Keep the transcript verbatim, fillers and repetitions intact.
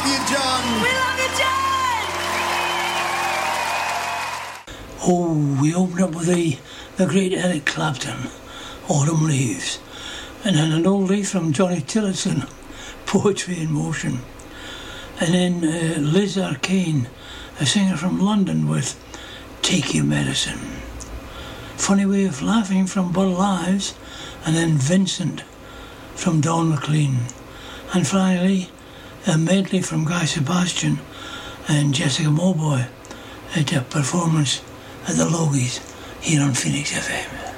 you, John. We love you, John. Oh, we opened up with the, the great Eric Clapton, Autumn Leaves, and then an oldie from Johnny Tillotson, Poetry in Motion, and then uh, Liz Arcane, a singer from London, with Take Your Medicine. Funny Way of Laughing from Bud Lives, and then Vincent from Don McLean, and finally a medley from Guy Sebastian and Jessica Mowboy at a performance at the Logies here on Phoenix F M.